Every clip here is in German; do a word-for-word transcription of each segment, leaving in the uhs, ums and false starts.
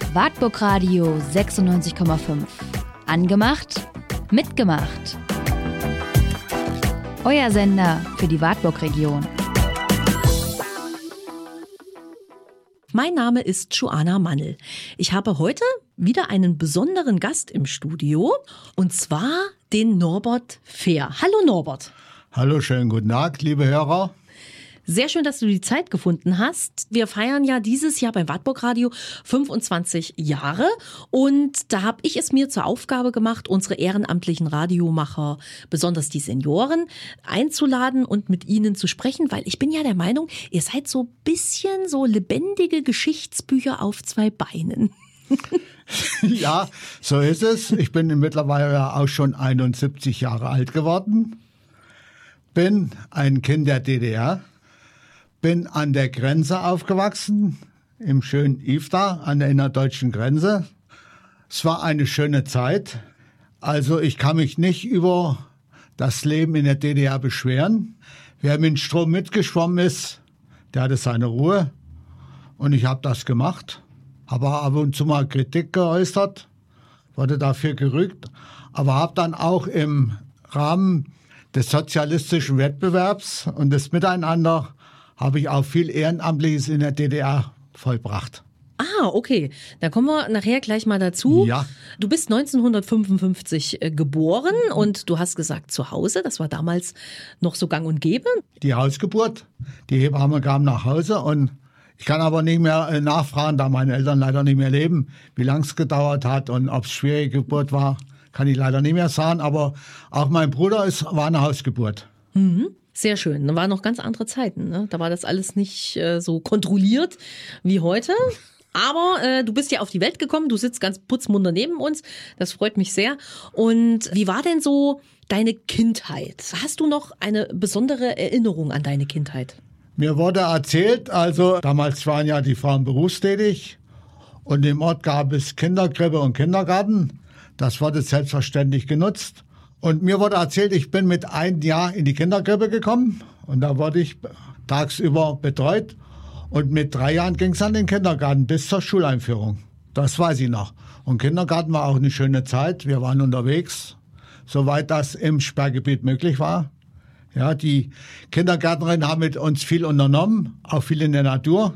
Wartburg Radio sechsundneunzig Komma fünf. Angemacht, mitgemacht. Euer Sender für die Wartburg-Region. Mein Name ist Joanna Mannel. Ich habe heute wieder einen besonderen Gast im Studio, und zwar den Norbert Fehr. Hallo Norbert. Hallo, schönen guten Tag, liebe Hörer. Sehr schön, dass du die Zeit gefunden hast. Wir feiern ja dieses Jahr beim Wartburg Radio fünfundzwanzig Jahre, und da habe ich es mir zur Aufgabe gemacht, unsere ehrenamtlichen Radiomacher, besonders die Senioren, einzuladen und mit ihnen zu sprechen, weil ich bin ja der Meinung, ihr seid so ein bisschen so lebendige Geschichtsbücher auf zwei Beinen. Ja, so ist es. Ich bin mittlerweile auch schon einundsiebzig Jahre alt geworden, bin ein Kind der D D R. Bin an der Grenze aufgewachsen, im schönen Ifta, an der innerdeutschen Grenze. Es war eine schöne Zeit. Also ich kann mich nicht über das Leben in der D D R beschweren. Wer mit dem Strom mitgeschwommen ist, der hatte seine Ruhe. Und ich habe das gemacht. Habe ab und zu mal Kritik geäußert, wurde dafür gerügt. Aber habe dann auch im Rahmen des sozialistischen Wettbewerbs und des Miteinander habe ich auch viel Ehrenamtliches in der D D R vollbracht. Ah, okay. Da kommen wir nachher gleich mal dazu. Ja. Du bist neunzehnhundertfünfundfünfzig äh, geboren und du hast gesagt zu Hause, das war damals noch so gang und gäbe. Die Hausgeburt, die Hebamme kam nach Hause, und ich kann aber nicht mehr äh, nachfragen, da meine Eltern leider nicht mehr leben, wie lange es gedauert hat und ob es schwierige Geburt war, kann ich leider nicht mehr sagen. Aber auch mein Bruder ist, war eine Hausgeburt. Mhm. Sehr schön. Da waren noch ganz andere Zeiten, ne? Da war das alles nicht äh, so kontrolliert wie heute. Aber äh, du bist ja auf die Welt gekommen, du sitzt ganz putzmunter neben uns. Das freut mich sehr. Und wie war denn so deine Kindheit? Hast du noch eine besondere Erinnerung an deine Kindheit? Mir wurde erzählt, also damals waren ja die Frauen berufstätig und im Ort gab es Kinderkrippe und Kindergarten. Das wurde selbstverständlich genutzt. Und mir wurde erzählt, ich bin mit einem Jahr in die Kinderkrippe gekommen, und da wurde ich tagsüber betreut, und mit drei Jahren ging es an den Kindergarten bis zur Schuleinführung. Das weiß ich noch. Und Kindergarten war auch eine schöne Zeit. Wir waren unterwegs, soweit das im Sperrgebiet möglich war. Ja, die Kindergärtnerinnen haben mit uns viel unternommen, auch viel in der Natur.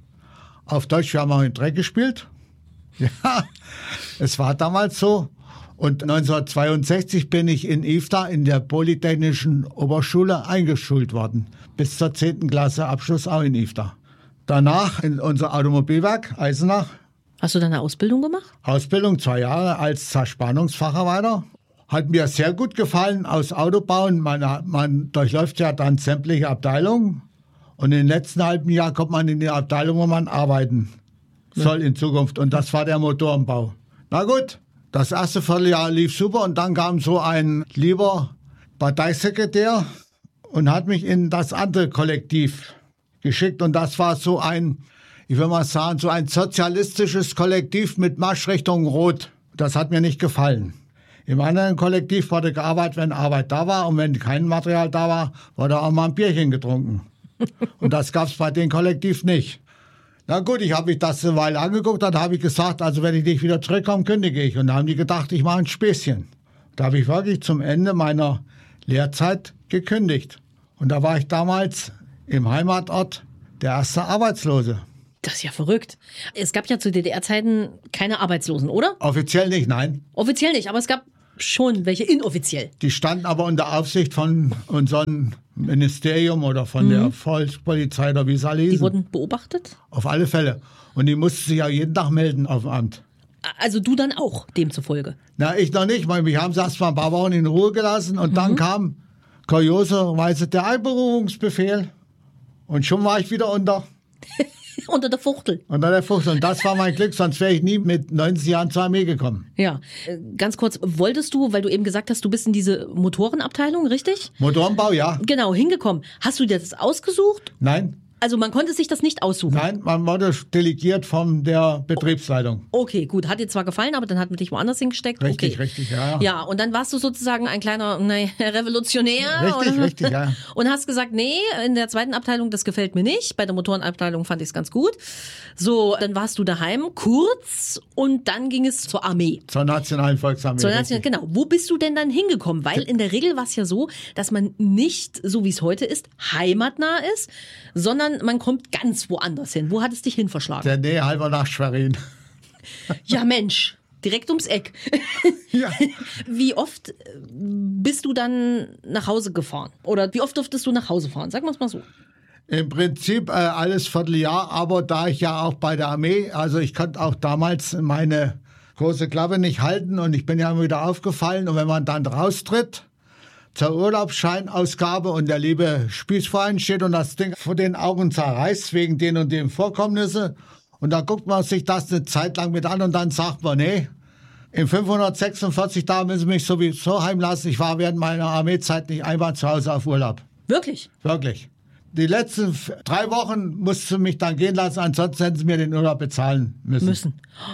Auf Deutsch, wir haben auch im Dreck gespielt. Ja, es war damals so. Und neunzehnhundertzweiundsechzig bin ich in Ifta in der Polytechnischen Oberschule eingeschult worden. Bis zur zehnten Klasse Abschluss auch in Ifta. Danach in unser Automobilwerk Eisenach. Hast du deine Ausbildung gemacht? Ausbildung, zwei Jahre als Zerspannungsfacharbeiter. Hat mir sehr gut gefallen aus Autobauen. Man, man durchläuft ja dann sämtliche Abteilungen. Und im letzten halben Jahr kommt man in die Abteilung, wo man arbeiten soll in Zukunft. Und das war der Motorenbau. Na gut. Das erste Vierteljahr lief super, und dann kam so ein lieber Parteisekretär und hat mich in das andere Kollektiv geschickt. Und das war so ein, ich will mal sagen, so ein sozialistisches Kollektiv mit Marschrichtung Rot. Das hat mir nicht gefallen. Im anderen Kollektiv wurde gearbeitet, wenn Arbeit da war, und wenn kein Material da war, wurde auch mal ein Bierchen getrunken. Und das gab es bei dem Kollektiv nicht. Na gut, ich habe mich das eine Weile angeguckt, dann habe ich gesagt, also wenn ich nicht wieder zurückkomme, kündige ich. Und da haben die gedacht, ich mache ein Späßchen. Da habe ich wirklich zum Ende meiner Lehrzeit gekündigt. Und da war ich damals im Heimatort der erste Arbeitslose. Das ist ja verrückt. Es gab ja zu D D R-Zeiten keine Arbeitslosen, oder? Offiziell nicht, nein. Offiziell nicht, aber es gab schon welche inoffiziell. Die standen aber unter Aufsicht von unserem Ministerium oder von mhm. der Volkspolizei oder wie es alle hießen. Die wurden beobachtet? Auf alle Fälle. Und die mussten sich ja jeden Tag melden auf dem Amt. Also du dann auch, demzufolge? Na, ich noch nicht. Mich haben sie erst mal ein paar Wochen in Ruhe gelassen, und mhm. dann kam kurioserweise der Einberufungsbefehl. Und schon war ich wieder unter... Unter der Fuchtel. Unter der Fuchtel. Und das war mein Glück, sonst wäre ich nie mit neunzig Jahren zur Armee gekommen. Ja. Ganz kurz, wolltest du, weil du eben gesagt hast, du bist in diese Motorenabteilung, richtig? Motorenbau, ja. Genau, hingekommen. Hast du dir das ausgesucht? Nein, Also man konnte sich das nicht aussuchen? Nein, man wurde delegiert von der Betriebsleitung. Okay, gut. Hat dir zwar gefallen, aber dann hat man dich woanders hingesteckt. Richtig, okay. richtig, ja, ja. Ja, und dann warst du sozusagen ein kleiner nee, Revolutionär. Richtig, oder? richtig, ja. Und hast gesagt, nee, in der zweiten Abteilung, das gefällt mir nicht. Bei der Motorenabteilung fand ich es ganz gut. So, dann warst du daheim, kurz, und dann ging es zur Armee. Zur Nationalen Volksarmee. Zur National, genau. Wo bist du denn dann hingekommen? Weil in der Regel war es ja so, dass man nicht, so wie es heute ist, heimatnah ist, sondern man kommt ganz woanders hin. Wo hat es dich hin verschlagen? Der Nähe halber nach Schwerin. Ja, Mensch, direkt ums Eck. Ja. Wie oft bist du dann nach Hause gefahren? Oder wie oft durftest du nach Hause fahren? Sagen wir es mal so. Im Prinzip äh, alles Vierteljahr, aber da ich ja auch bei der Armee, also ich konnte auch damals meine große Klappe nicht halten und ich bin ja immer wieder aufgefallen. Und wenn man dann raustritt zur Urlaubsscheinausgabe und der liebe Spießverein steht und das Ding vor den Augen zerreißt wegen den und den Vorkommnissen, und da guckt man sich das eine Zeit lang mit an und dann sagt man, nee, in fünfhundertsechsundvierzig Tagen müssen Sie mich sowieso heimlassen. Ich war während meiner Armeezeit nicht einmal zu Hause auf Urlaub. Wirklich? Wirklich. Die letzten drei Wochen mussten Sie mich dann gehen lassen, ansonsten hätten Sie mir den Urlaub bezahlen müssen. Müssen.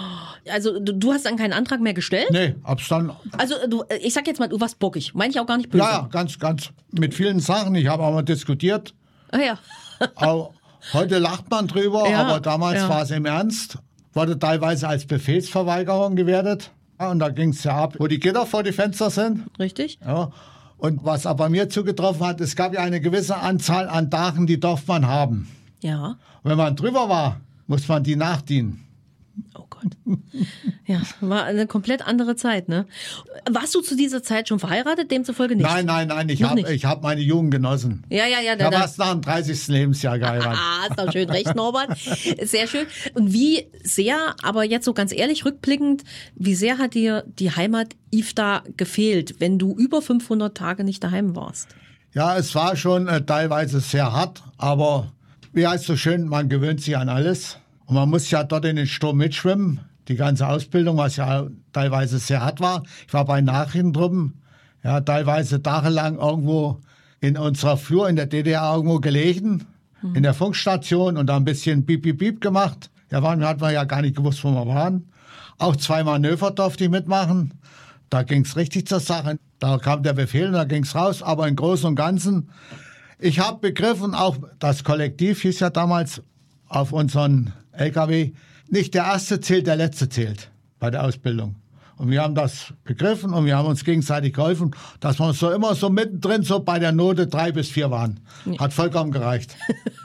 Also du, du hast dann keinen Antrag mehr gestellt? Nee, hab's dann. Also du, ich sag jetzt mal, du warst bockig. Meine ich auch gar nicht böse. Ja, ja, ganz, ganz. Mit vielen Sachen. Ich habe auch mal diskutiert. Ah ja. Auch heute lacht man drüber, Ja, aber damals ja. war es im Ernst. Wurde teilweise als Befehlsverweigerung gewertet. Ja, und da ging es ja ab, wo die Gitter vor die Fenster sind. Richtig? Ja. Und was aber mir zugetroffen hat, es gab ja eine gewisse Anzahl an Tagen, die darf man haben. Ja. Und wenn man drüber war, muss man die nachdienen. Oh Gott. Ja, war eine komplett andere Zeit, ne? Warst du zu dieser Zeit schon verheiratet? Demzufolge nicht? Nein, nein, nein, ich Noch habe nicht. ich hab meine Jugend genossen. Ja, ja, ja. Ich Da, habe da. erst nach dem dreißigsten Lebensjahr geheiratet. Ah, ist doch schön recht, Norbert. Sehr schön. Und wie sehr, aber jetzt so ganz ehrlich rückblickend, wie sehr hat dir die Heimat Ifta gefehlt, wenn du über fünfhundert Tage nicht daheim warst? Ja, es war schon äh, teilweise sehr hart, aber wie heißt so schön, man gewöhnt sich an alles. Und man muss ja dort in den Sturm mitschwimmen. Die ganze Ausbildung, was ja teilweise sehr hart war. Ich war bei Nachrichtentruppen, ja, teilweise tagelang irgendwo in unserer Flur in der D D R irgendwo gelegen, mhm. in der Funkstation und da ein bisschen Piep, Piep, Piep gemacht. Ja, waren, hat man ja gar nicht gewusst, wo wir waren. Auch zwei Manöver durfte ich mitmachen. Da ging es richtig zur Sache. Da kam der Befehl und da ging es raus. Aber im Großen und Ganzen, ich habe begriffen, auch das Kollektiv hieß ja damals auf unseren L K W, nicht der Erste zählt, der Letzte zählt bei der Ausbildung. Und wir haben das begriffen und wir haben uns gegenseitig geholfen, dass wir so immer so mittendrin so bei der Note drei bis vier waren. Hat vollkommen gereicht.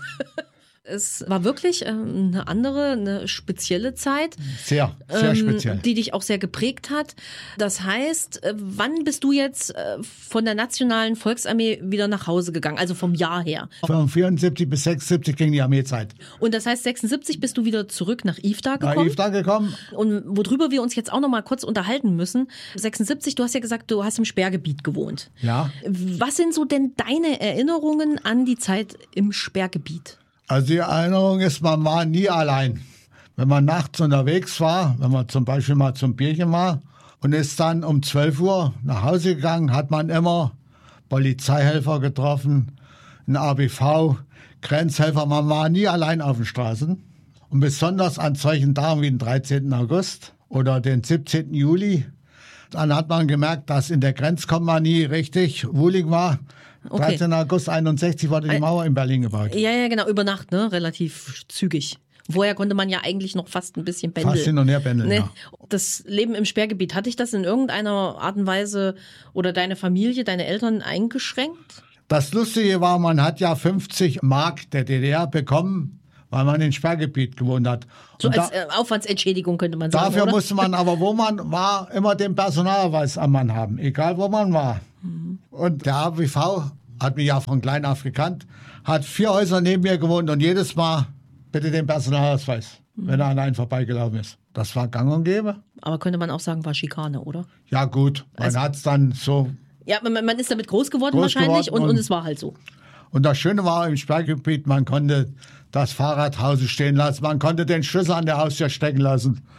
Es war wirklich ähm, eine andere, eine spezielle Zeit. Sehr, sehr ähm, speziell. Die dich auch sehr geprägt hat. Das heißt, äh, wann bist du jetzt äh, von der Nationalen Volksarmee wieder nach Hause gegangen? Also vom Jahr her. Von vierundsiebzig bis sechsundsiebzig ging die Armeezeit. Und das heißt, sechsundsiebzig bist du wieder zurück nach Ifta Nach gekommen. Ifta gekommen. Und worüber wir uns jetzt auch noch mal kurz unterhalten müssen. sechsundsiebzig, du hast ja gesagt, du hast im Sperrgebiet gewohnt. Ja. Was sind so denn deine Erinnerungen an die Zeit im Sperrgebiet? Also die Erinnerung ist, man war nie allein. Wenn man nachts unterwegs war, wenn man zum Beispiel mal zum Bierchen war und ist dann um zwölf Uhr nach Hause gegangen, hat man immer Polizeihelfer getroffen, ein A B V, Grenzhelfer. Man war nie allein auf den Straßen. Und besonders an solchen Tagen wie den dreizehnten August oder den siebzehnten Juli, dann hat man gemerkt, dass in der Grenzkompanie richtig wohlig war. Okay. dreizehnten August einundsechzig wurde die Mauer in Berlin gebaut. Ja, ja, genau, über Nacht, ne? Relativ zügig. Vorher konnte man ja eigentlich noch fast ein bisschen pendeln. Fast hin und her pendeln, ne? ja. Das Leben im Sperrgebiet, hatte ich das in irgendeiner Art und Weise oder deine Familie, deine Eltern eingeschränkt? Das Lustige war, man hat ja fünfzig Mark der D D R bekommen, weil man im Sperrgebiet gewohnt hat. So Und als da, äh, Aufwandsentschädigung könnte man sagen, dafür oder? musste man aber, wo man war, immer den Personalausweis am Mann haben, egal wo man war. Mhm. Und der A B V hat mich ja von klein auf gekannt, hat vier Häuser neben mir gewohnt und jedes Mal bitte den Personalausweis, mhm. wenn er an einen vorbeigelaufen ist. Das war gang und gäbe. Aber könnte man auch sagen, war Schikane, oder? Ja gut, man Also- hat es dann so. Ja, man, man ist damit groß geworden Groß wahrscheinlich geworden und, und- und es war halt so. Und das Schöne war im Sperrgebiet, man konnte das Fahrrad Hause stehen lassen, man konnte den Schlüssel an der Haustür stecken lassen.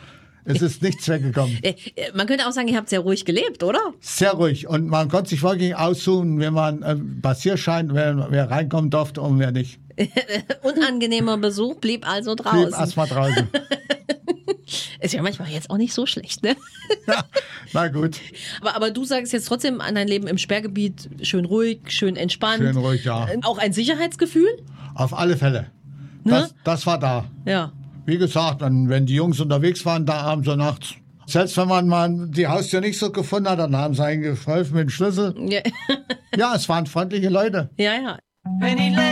Es ist nichts weggekommen. Äh, Man könnte auch sagen, ihr habt sehr ruhig gelebt, oder? Sehr ruhig. Und man konnte sich wirklich aussuchen, wenn man äh, Passierschein, wer, wer reinkommen durfte und wer nicht. Unangenehmer Besuch blieb also draußen. Blieb erstmal draußen. Ist ja manchmal jetzt auch nicht so schlecht, ne? Ja, na gut. Aber, aber du sagst jetzt trotzdem an dein Leben im Sperrgebiet schön ruhig, schön entspannt. Schön ruhig, ja. Auch ein Sicherheitsgefühl? Auf alle Fälle. Das, Ne? das war da. Ja. Wie gesagt, wenn, wenn die Jungs unterwegs waren, da abends und nachts. Selbst wenn man mal die Haustür nicht so gefunden hat, dann haben sie einen geholfen mit dem Schlüssel. Ja, Ja, es waren freundliche Leute. ja. ja.